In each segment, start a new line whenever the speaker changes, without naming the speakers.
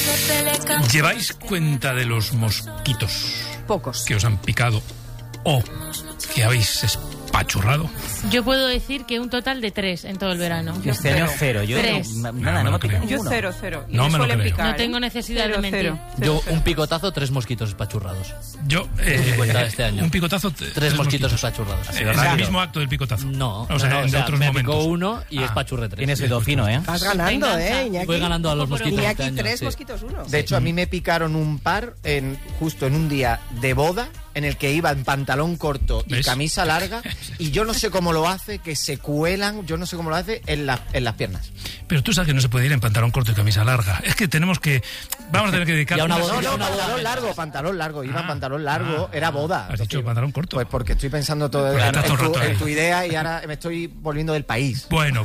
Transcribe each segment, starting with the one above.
¿Lleváis cuenta de los mosquitos?
Pocos.
Que os han picado o que habéis espachurrado.
Yo puedo decir que un total de 3 en todo el verano.
Yo cero. Yo
3.
no me ha picado
Yo
ninguno.
0.
No me lo creo.
No tengo necesidad de mentir.
Yo un picotazo, 3 mosquitos espachurrados.
Yo,
cuenta este año.
un picotazo,
3 mosquitos espachurrados.
En el mismo acto del picotazo.
No,
o sea, en otros
me
momentos.
picó uno y espachurré 3.
Tienes el fino, ¿eh?
Vas ganando, Iñaki.
Voy ganando a los mosquitos este
Iñaki
año.
3,
sí.
mosquitos 1.
De hecho, a mí me picaron un par justo en un día de boda en el que iba en pantalón corto y
¿ves?
camisa larga, y yo no sé cómo lo hace, que se cuelan, yo no sé cómo lo hace en las piernas.
Pero tú sabes que no se puede ir en pantalón corto y camisa larga. Es que tenemos que... Vamos a tener que dedicar...
Y a una
unas-
boda-
No,
una boda
pantalón largo, iba en
Ah,
pantalón largo,
ah,
era boda.
Has dicho pantalón corto.
Pues porque estoy pensando todo
Pues estás todo el rato ahí.
en tu idea y ahora me estoy volviendo del país.
Bueno,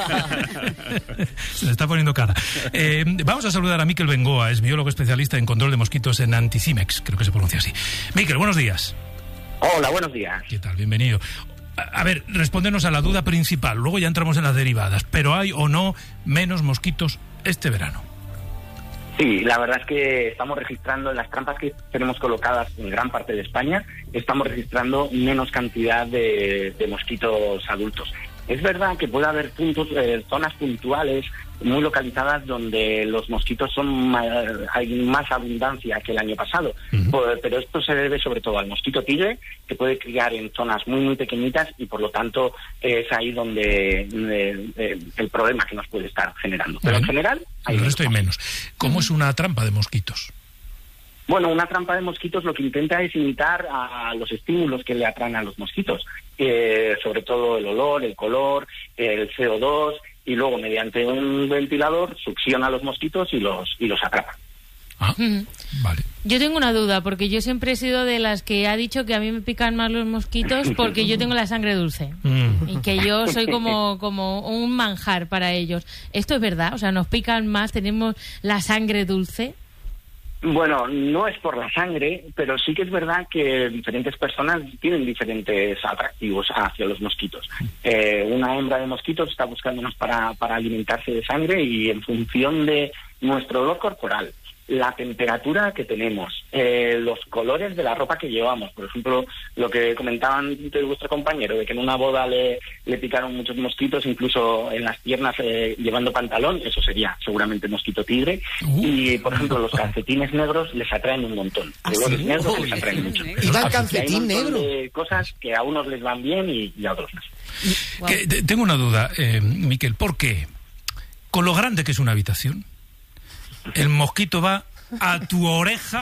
se le está poniendo cara. Vamos a saludar a Miquel Bengoa, es biólogo especialista en control de mosquitos en Anticimex, creo que se pronuncia así. Miquel, buenos días.
Hola, buenos días.
¿Qué tal? Bienvenido. A ver, respóndenos a la duda principal, luego ya entramos en las derivadas, pero ¿hay o no menos mosquitos este verano?
Sí, la verdad es que estamos registrando en las trampas que tenemos colocadas en gran parte de España, estamos registrando menos cantidad de mosquitos adultos. Es verdad que puede haber zonas puntuales muy localizadas donde los mosquitos hay más abundancia que el año pasado, pero esto se debe sobre todo al mosquito tigre, que puede criar en zonas muy muy pequeñitas y por lo tanto es ahí donde el problema que nos puede estar generando. Pero en general
el resto hay menos. ¿Cómo es una trampa de mosquitos?
Bueno, una trampa de mosquitos lo que intenta es imitar a los estímulos que le atraen a los mosquitos, sobre todo el olor, el color, el CO2, y luego mediante un ventilador succiona a los mosquitos y los atrapa.
Ah, vale.
Yo tengo una duda, porque yo siempre he sido de las que ha dicho que a mí me pican más los mosquitos porque yo tengo la sangre dulce. Y que yo soy como un manjar para ellos. ¿Esto es verdad? O sea, ¿nos pican más? ¿Tenemos la sangre dulce?
Bueno, no es por la sangre, pero sí que es verdad que diferentes personas tienen diferentes atractivos hacia los mosquitos. Una hembra de mosquitos está buscándonos para alimentarse de sangre y en función de nuestro olor corporal, la temperatura que tenemos, los colores de la ropa que llevamos. Por ejemplo, lo que comentaban de vuestro compañero, de que en una boda le picaron muchos mosquitos, incluso en las piernas llevando pantalón, eso sería seguramente mosquito tigre. Y, por ejemplo, los calcetines negros les atraen un montón. Colores negros les atraen mucho.
¿Iba el calcetín negro?
De cosas que a unos les van bien y a otros no.
Tengo una duda, Miquel, ¿por qué? Con lo grande que es una habitación, el mosquito va a tu oreja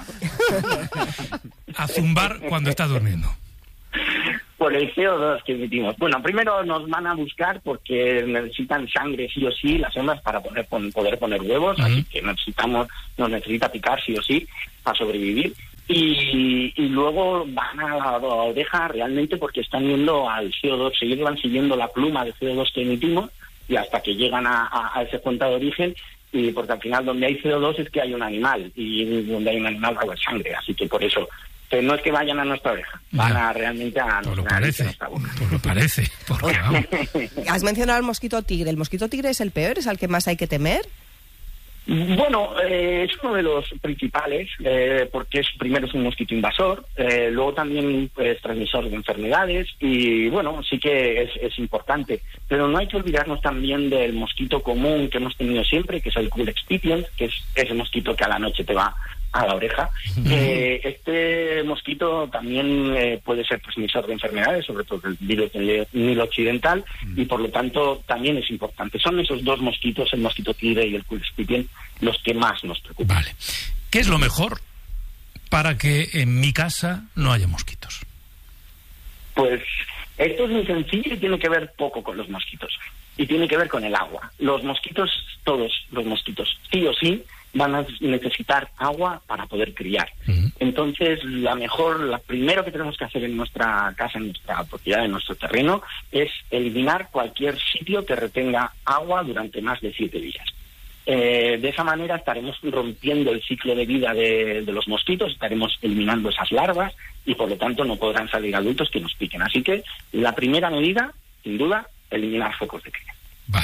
a zumbar cuando estás durmiendo.
Por el CO2 que emitimos. Bueno, primero nos van a buscar porque necesitan sangre sí o sí las hembras para poder poner huevos, así que nos necesita picar sí o sí para sobrevivir. Y luego van a la oreja realmente porque están yendo al CO2, van siguiendo la pluma de CO2 que emitimos y hasta que llegan a ese cuenta de origen. Y porque al final donde hay CO2 es que hay un animal, y donde hay un animal hay sangre, así que por eso no es que vayan a nuestra oreja, van realmente a nuestra boca.
Pues lo parece, porque vamos.
Has mencionado al mosquito tigre. ¿El mosquito tigre es el peor? ¿Es al que más hay que temer?
Bueno, es uno de los principales, porque primero es un mosquito invasor, luego también es transmisor de enfermedades y bueno, sí que es importante. Pero no hay que olvidarnos también del mosquito común que hemos tenido siempre, que es el Culex pipiens, que es ese mosquito que a la noche te va a la oreja. Este mosquito también puede ser transmisor de enfermedades, sobre todo el virus del Nilo occidental, y por lo tanto también es importante. Son esos dos mosquitos, el mosquito tigre y el Culex pipiens, los que más nos preocupan.
Vale. ¿Qué es lo mejor para que en mi casa no haya mosquitos?
Pues esto es muy sencillo y tiene que ver poco con los mosquitos. Y tiene que ver con el agua. Los mosquitos, todos los mosquitos, sí o sí, van a necesitar agua para poder criar. Entonces, lo primero que tenemos que hacer en nuestra casa, en nuestra propiedad, en nuestro terreno, es eliminar cualquier sitio que retenga agua durante más de 7 días. De esa manera estaremos rompiendo el ciclo de vida de los mosquitos, estaremos eliminando esas larvas y por lo tanto no podrán salir adultos que nos piquen. Así que la primera medida, sin duda, eliminar focos de cría.
Vale.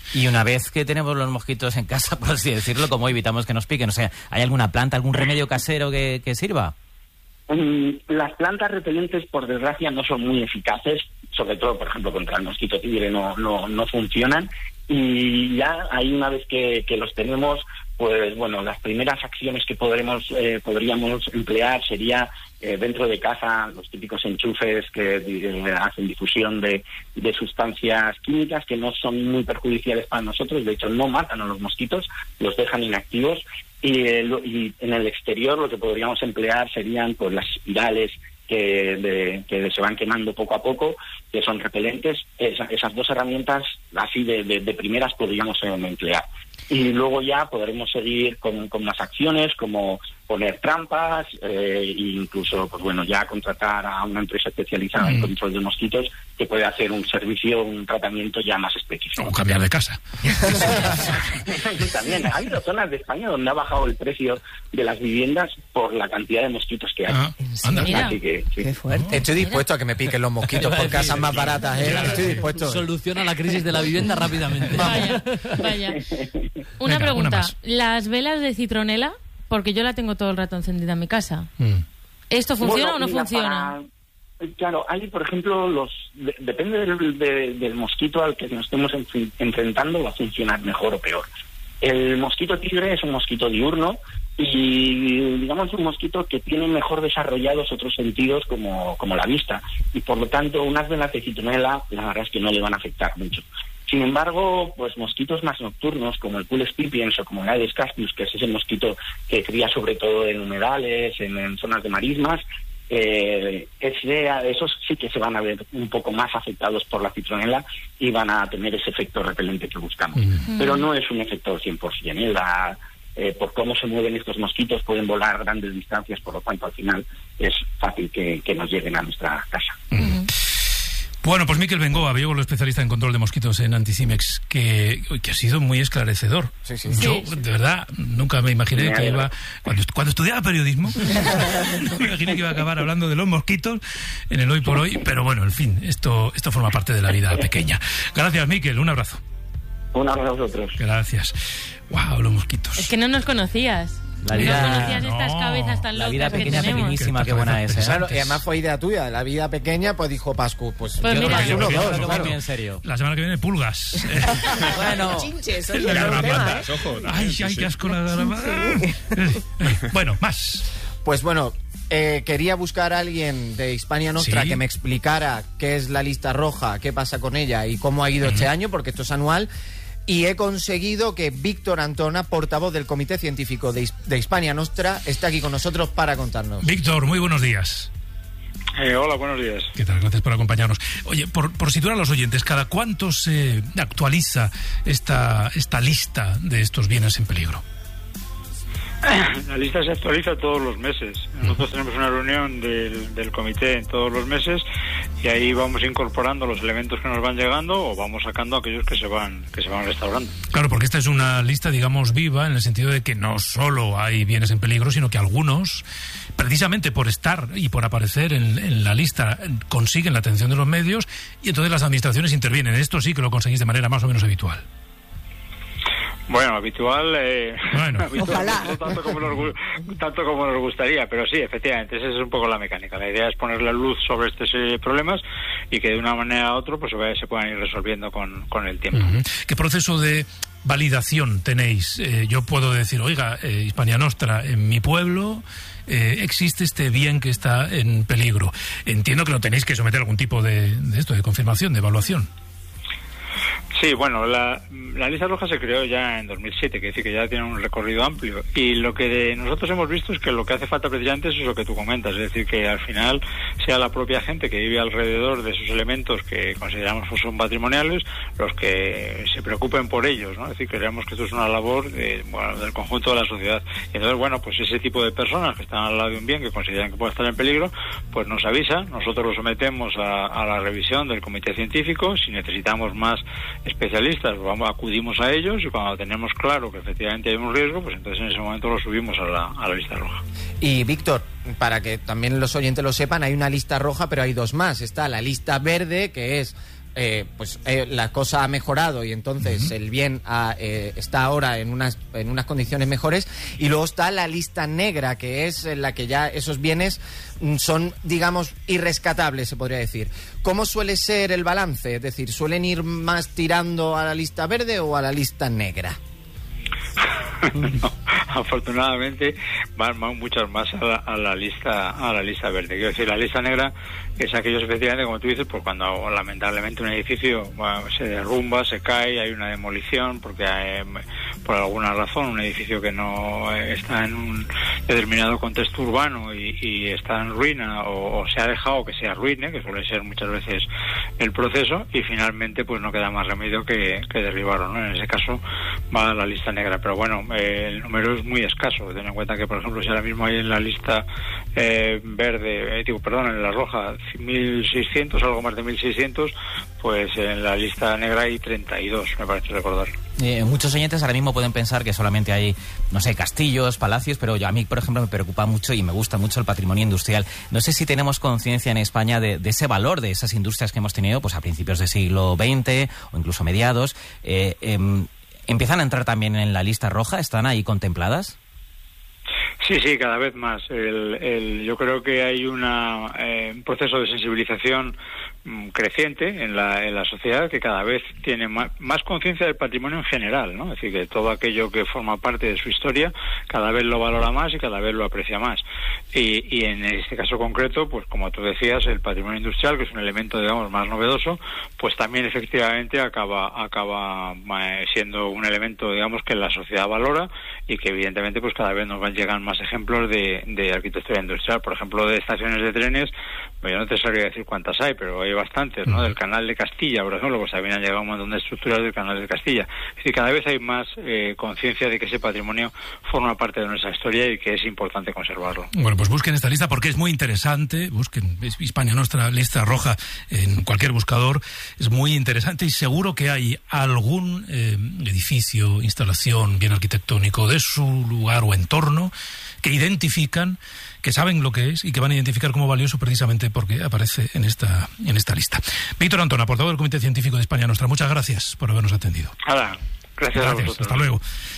Y una vez que tenemos los mosquitos en casa, por así decirlo, ¿cómo evitamos que nos piquen? O sea, ¿hay alguna planta, algún remedio casero que sirva?
Las plantas repelentes, por desgracia, no son muy eficaces, sobre todo, por ejemplo, contra el mosquito tigre no funcionan, y ya ahí, una vez que los tenemos, pues bueno, las primeras acciones que podríamos emplear sería dentro de casa los típicos enchufes que hacen difusión de sustancias químicas que no son muy perjudiciales para nosotros, de hecho no matan a los mosquitos, los dejan inactivos, y en el exterior lo que podríamos emplear serían pues las espirales que se van quemando poco a poco, que son repelentes. Esas dos herramientas así de primeras podríamos emplear. Y luego ya podremos seguir con más acciones como poner trampas, e incluso pues bueno, ya contratar a una empresa especializada en control de mosquitos que puede hacer un servicio, un tratamiento ya más específico.
O cambiar de casa.
También ha habido zonas de España donde ha bajado el precio de las viviendas por la cantidad de mosquitos que hay. Así que, sí.
Qué fuerte.
Estoy dispuesto a que me piquen los mosquitos por casas más baratas, ¿eh? Estoy dispuesto.
Soluciona la crisis de la vivienda rápidamente.
Vaya. Una pregunta. ¿Las velas de citronela? Porque yo la tengo todo el rato encendida en mi casa. ¿Esto funciona o no funciona?
Claro, hay, por ejemplo, depende del mosquito al que nos estemos enfrentando, va a funcionar mejor o peor. El mosquito tigre es un mosquito diurno y, digamos, un mosquito que tiene mejor desarrollados otros sentidos como la vista, y por lo tanto unas velas de citronela la verdad es que no le van a afectar mucho. Sin embargo, pues mosquitos más nocturnos como el Pulex pipiens o como el Aedes castius, que es ese mosquito que cría sobre todo en humedales, en zonas de marismas, esos sí que se van a ver un poco más afectados por la citronela y van a tener ese efecto repelente que buscamos. Pero no es un efecto 100%. Por cómo se mueven estos mosquitos pueden volar grandes distancias, por lo tanto al final es fácil que nos lleguen a nuestra casa.
Bueno, pues Miquel Bengoa, biólogo especialista en control de mosquitos en Anticimex, que ha sido muy esclarecedor.
Sí.
Yo, de verdad, nunca me imaginé que iba... Cuando estudiaba periodismo, no me imaginé que iba a acabar hablando de los mosquitos en el Hoy por Hoy, pero bueno, en fin, esto forma parte de la vida pequeña. Gracias, Miquel, un abrazo.
Un abrazo a vosotros.
Gracias. Wow, los mosquitos.
Es que no nos conocías.
La vida,
no conocías estas cabezas tan locas.
La vida pequeña,
que tenemos.
pequeñísima, qué buena es.
Claro, y además fue idea tuya. La vida pequeña, pues dijo Pascu, pues
mira,
yo
Muy en serio.
La semana que viene, pulgas.
Bueno,
Chinches,
La garrapata. Ay, qué asco la garrapata. Bueno, más.
Pues bueno, quería buscar a alguien de Hispania Nostra que me explicara qué es la lista roja, qué pasa con ella y cómo ha ido este año, porque esto es anual. Y he conseguido que Víctor Antona, portavoz del Comité Científico de Hispania Nostra, esté aquí con nosotros para contarnos.
Víctor, muy buenos días.
Hola, buenos días.
¿Qué tal? Gracias por acompañarnos. Oye, por situar a los oyentes, ¿cada cuánto se actualiza esta lista de estos bienes en peligro?
La lista se actualiza todos los meses. Nosotros tenemos una reunión del comité todos los meses y ahí vamos incorporando los elementos que nos van llegando o vamos sacando aquellos que se van restaurando.
Claro, porque esta es una lista, digamos, viva, en el sentido de que no solo hay bienes en peligro, sino que algunos, precisamente por estar y por aparecer en la lista, consiguen la atención de los medios y entonces las administraciones intervienen. Esto sí que lo conseguís de manera más o menos habitual.
Bueno, habitual,
Ojalá.
No tanto como nos gustaría, pero sí, efectivamente, esa es un poco la mecánica. La idea es poner la luz sobre estos problemas y que de una manera a otra pues se puedan ir resolviendo con el tiempo.
¿Qué proceso de validación tenéis? Yo puedo decir, oiga, Hispania Nostra, en mi pueblo existe este bien que está en peligro. Entiendo que no tenéis que someter algún tipo de confirmación, de evaluación.
Sí, bueno, la lista roja se creó ya en 2007, que decir que ya tiene un recorrido amplio. Y lo que nosotros hemos visto es que lo que hace falta precisamente es lo que tú comentas, es decir, que al final sea la propia gente que vive alrededor de esos elementos que consideramos que son patrimoniales los que se preocupen por ellos, ¿no? Es decir, creemos que esto es una labor del conjunto de la sociedad. Y entonces, bueno, pues ese tipo de personas que están al lado de un bien que consideran que puede estar en peligro, pues nos avisan, nosotros lo sometemos a la revisión del comité científico. Si necesitamos más especialistas, acudimos a ellos y cuando tenemos claro que efectivamente hay un riesgo, pues entonces en ese momento lo subimos a la lista roja.
Y Víctor, para que también los oyentes lo sepan, hay una lista roja, pero hay dos más. Está la lista verde, que es la cosa ha mejorado y entonces el bien está ahora en unas condiciones mejores, y luego está la lista negra, que es en la que ya esos bienes son, digamos, irrescatables, se podría decir. ¿Cómo suele ser el balance? Es decir, ¿suelen ir más tirando a la lista verde o a la lista negra?
No, afortunadamente van muchas más a la lista verde. Quiero decir, la lista negra es aquellos, efectivamente, como tú dices, pues cuando lamentablemente un edificio se derrumba, se cae, hay una demolición porque por alguna razón un edificio que no está en un determinado contexto urbano y está en ruina, o se ha dejado que se arruine, que suele ser muchas veces el proceso, y finalmente pues no queda más remedio que derribarlo, ¿no? En ese caso va a la lista negra, pero bueno, el número es muy escaso. Ten en cuenta que, por ejemplo, si ahora mismo hay en la lista en la roja 1.600, algo más de 1.600, pues en la lista negra hay 32, me parece recordar.
Muchos oyentes ahora mismo pueden pensar que solamente hay, no sé, castillos, palacios, pero a mí, por ejemplo, me preocupa mucho y me gusta mucho el patrimonio industrial. No sé si tenemos conciencia en España de ese valor de esas industrias que hemos tenido pues a principios del siglo XX o incluso mediados. ¿Empiezan a entrar también en la lista roja? ¿Están ahí contempladas?
Sí, cada vez más. Yo creo que hay un proceso de sensibilización creciente en la sociedad, que cada vez tiene más conciencia del patrimonio en general, ¿no? Es decir, que todo aquello que forma parte de su historia cada vez lo valora más y cada vez lo aprecia más. Y en este caso concreto, pues como tú decías, el patrimonio industrial, que es un elemento, digamos, más novedoso, pues también efectivamente acaba siendo un elemento, digamos, que la sociedad valora, y que evidentemente pues cada vez nos van llegando más ejemplos de arquitectura industrial. Por ejemplo, de estaciones de trenes, yo no te sabría decir cuántas hay, pero hay bastantes, ¿no? Del Canal de Castilla, por ejemplo, pues también han llegado un montón de estructuras del Canal de Castilla. Es decir, cada vez hay más conciencia de que ese patrimonio forma parte de nuestra historia y que es importante conservarlo. Bueno,
pues busquen esta lista porque es muy interesante. Busquen Hispania Nostra, lista roja, en cualquier buscador. Es muy interesante y seguro que hay algún edificio, instalación, bien arquitectónico de su lugar o entorno que identifican, que saben lo que es y que van a identificar como valioso precisamente porque aparece en esta lista. Víctor Antona, portavoz del Comité Científico de Hispania Nostra, muchas gracias por habernos atendido.
Nada, gracias a vosotros.
Hasta luego.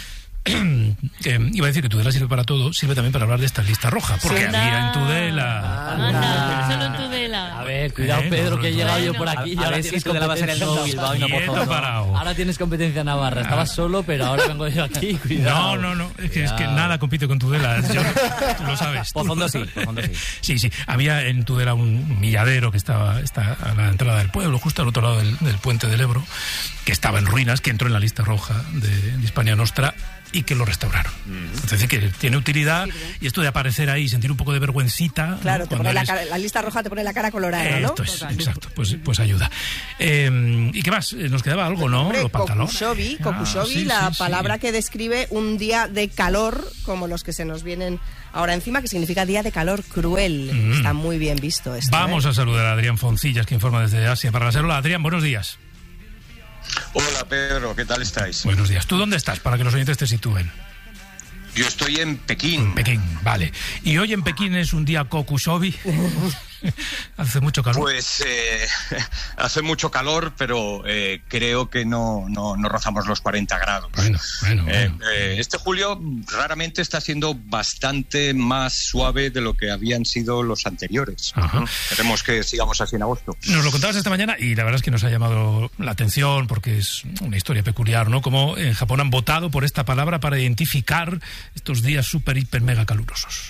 Iba a decir que Tudela sirve para todo, sirve también para hablar de esta lista roja, porque había en Tudela.
Anda, solo en Tudela.
A ver, cuidado, Pedro, que he llegado yo por aquí.
A ver si Tudela va a ser el nuevo Bilbao y no, por favor.
Ahora tienes competencia navarra. Estabas solo, pero ahora vengo yo aquí, cuidado.
No, es que nada compite con Tudela. Tú lo sabes.
Pozondo sí.
Sí. Había en Tudela un milladero que está a la entrada del pueblo, justo al otro lado del puente del Ebro, que estaba en ruinas, que entró en la lista roja de Hispania Nostra, y que lo restauraron. Es decir, que tiene utilidad, y esto de aparecer ahí y sentir un poco de vergüencita...
Claro, ¿no? Te pone la lista roja te pone la cara colorada, ¿no?
Esto es, exacto, pues ayuda. ¿Y qué más? Nos quedaba algo, ¿no?
Hombre, Kokushobi, la palabra que describe un día de calor, como los que se nos vienen ahora encima, que significa día de calor cruel. Está muy bien visto esto.
Vamos a saludar a Adrián Foncillas, que informa desde Asia para la SER. Hola, Adrián, buenos días.
Hola Pedro, ¿qué tal estáis?
Buenos días. ¿Tú dónde estás? Para que los oyentes te sitúen.
Yo estoy en Pekín.
En Pekín, vale. ¿Y hoy en Pekín es un día Kokushobi? ¿Hace mucho calor?
Pues hace mucho calor, pero creo que no rozamos los 40 grados.
Bueno.
Este julio raramente está siendo bastante más suave de lo que habían sido los anteriores. Esperemos que sigamos así en agosto.
Nos lo contabas esta mañana y la verdad es que nos ha llamado la atención porque es una historia peculiar, ¿no? Como en Japón han votado por esta palabra para identificar estos días súper, hiper, mega calurosos.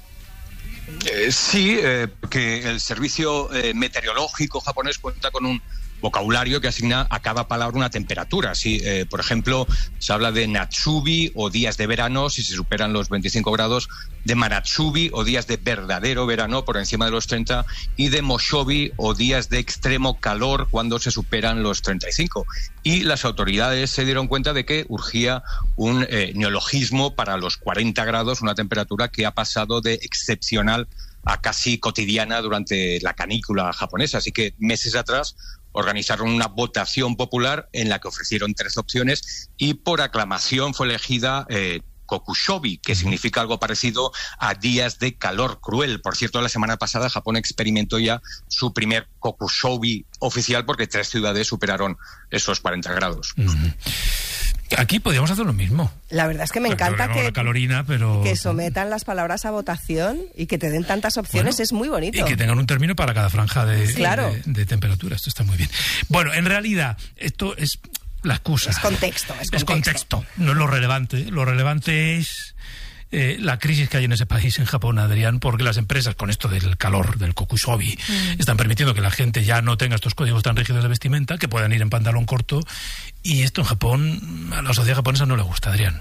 Sí, porque el servicio meteorológico japonés cuenta con un vocabulario que asigna a cada palabra una temperatura. Sí, por ejemplo, se habla de Natsubi o días de verano si se superan los 25 grados, de Manatsubi o días de verdadero verano por encima de los 30 y de Moshobi o días de extremo calor cuando se superan los 35. Y las autoridades se dieron cuenta de que urgía un neologismo para los 40 grados, una temperatura que ha pasado de excepcional a casi cotidiana durante la canícula japonesa. Así que meses atrás organizaron una votación popular en la que ofrecieron 3 opciones y por aclamación fue elegida kokushobi, que significa algo parecido a días de calor cruel. Por cierto, la semana pasada Japón experimentó ya su primer kokushobi oficial porque 3 ciudades superaron esos 40 grados.
Aquí podríamos hacer lo mismo.
La verdad es que me encanta que sometan las palabras a votación y que te den tantas opciones, es muy bonito.
Y que tengan un término para cada franja de temperatura, esto está muy bien. Bueno, en realidad, esto es la excusa.
Es contexto.
No es lo relevante. Lo relevante es la crisis que hay en ese país, en Japón, Adrián, porque las empresas, con esto del calor, del kokushobi, están permitiendo que la gente ya no tenga estos códigos tan rígidos de vestimenta, que puedan ir en pantalón corto, y esto en Japón, a la sociedad japonesa no le gusta, Adrián.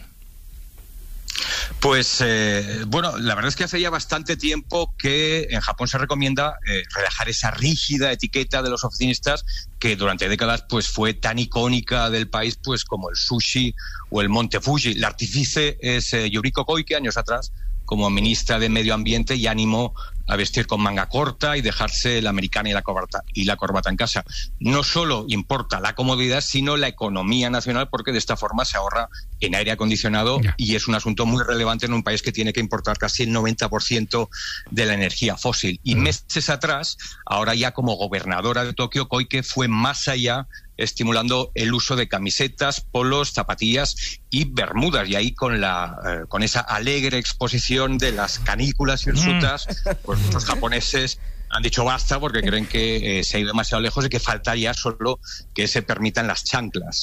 Pues bueno, la verdad es que hace ya bastante tiempo que en Japón se recomienda relajar esa rígida etiqueta de los oficinistas que durante décadas pues fue tan icónica del país pues como el sushi o el Monte Fuji. La artífice es Yuriko Koike, años atrás, como ministra de Medio Ambiente, y animó a vestir con manga corta y dejarse la americana y la corbata en casa. No solo importa la comodidad, sino la economía nacional, porque de esta forma se ahorra en aire acondicionado y es un asunto muy relevante en un país que tiene que importar casi el 90% de la energía fósil. Y meses atrás, ahora ya como gobernadora de Tokio, Koike fue más allá, estimulando el uso de camisetas, polos, zapatillas y bermudas. Y ahí con esa alegre exposición de las canículas hirsutas, pues muchos japoneses han dicho basta porque creen que se ha ido demasiado lejos y que falta ya solo que se permitan las chanclas.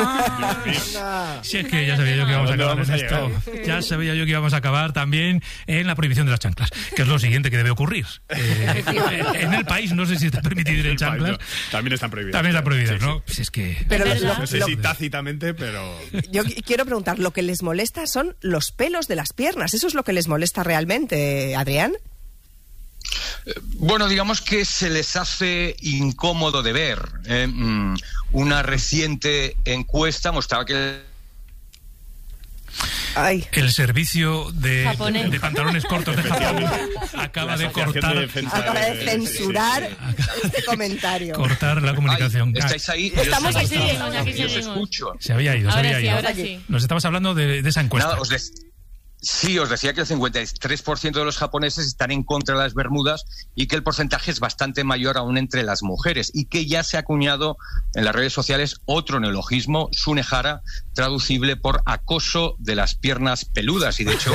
Si es que ya sabía yo que íbamos a acabar en esto. Ya sabía yo que íbamos a acabar también en la prohibición de las chanclas, que es lo siguiente que debe ocurrir. En el país no sé si está permitido ir en chanclas.
También están prohibidas.
También están prohibidas,
sí,
¿no?
Sí.
Pues es que...
Pero
no sé si tácitamente, pero...
Yo quiero preguntar, lo que les molesta son los pelos de las piernas. ¿Eso es lo que les molesta realmente, Adrián?
Bueno, digamos que se les hace incómodo de ver. Una reciente encuesta mostraba que
el servicio de pantalones cortos de Japón acaba de
censurar este comentario.
Cortar la comunicación.
¿Estáis ahí?
Estamos aquí.
Yo os escucho.
Se había ido.
Ahora sí.
Nos estabas hablando de esa encuesta.
Sí, os decía que el 53% de los japoneses están en contra de las bermudas y que el porcentaje es bastante mayor aún entre las mujeres, y que ya se ha acuñado en las redes sociales otro neologismo, sunehara, traducible por acoso de las piernas peludas. Y de hecho,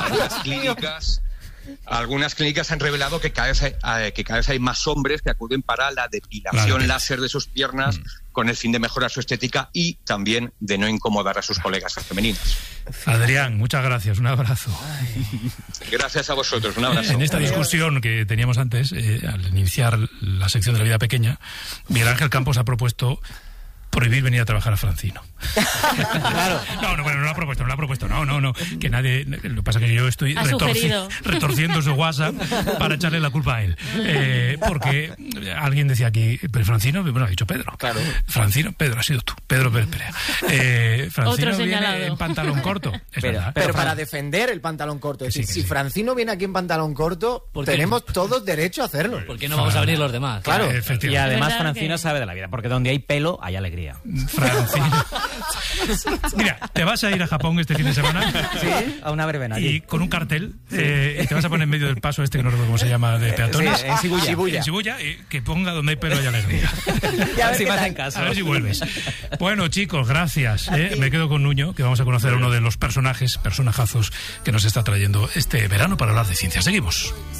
algunas clínicas han revelado que cada vez hay más hombres que acuden para la depilación láser de sus piernas con el fin de mejorar su estética y también de no incomodar a sus colegas femeninas.
Adrián, muchas gracias, un abrazo.
Gracias a vosotros, un abrazo.
En esta discusión que teníamos antes, al iniciar la sección de la vida pequeña, Miguel Ángel Campos ha propuesto prohibir venir a trabajar a Francino.
Claro.
No, lo ha propuesto. No. Que nadie. Lo que pasa es que yo estoy retorciendo su WhatsApp para echarle la culpa a él. Porque alguien decía aquí, pero Francino, bueno, ha dicho Pedro.
Claro.
Francino, Pedro, ha sido tú. Pedro Pérez Perea. Francino viene en pantalón corto.
Pero para defender el pantalón corto. Es decir, si Francino viene aquí en pantalón corto, tenemos todos derecho a hacerlo.
¿Por qué no vamos a venir los demás?
Claro.
Y además Francino sabe de la vida, porque donde hay pelo hay alegría.
Francino. Mira, te vas a ir a Japón este fin de semana.
Sí, a una verbena.
Y con un cartel, y te vas a poner en medio del paso este que no recuerdo cómo se llama, de peatones.
Sí, en Shibuya.
Que ponga donde hay pelo hay alegría.
A ver si me hacen caso.
A ver si vuelves. Bueno, chicos, gracias. Me quedo con Nuño, que vamos a conocer a uno de los personajazos que nos está trayendo este verano para hablar de ciencia. Seguimos.